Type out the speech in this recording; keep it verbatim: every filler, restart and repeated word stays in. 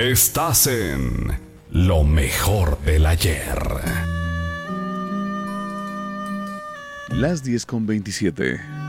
Estás en lo mejor del ayer. Las diez con veintisiete.